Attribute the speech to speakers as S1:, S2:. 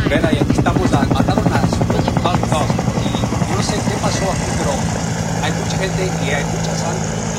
S1: ¿verdad? Y aquí estamos a dar unas Holocaust. Y yo no sé qué pasó aquí, pero hay mucha gente y hay mucha sangre.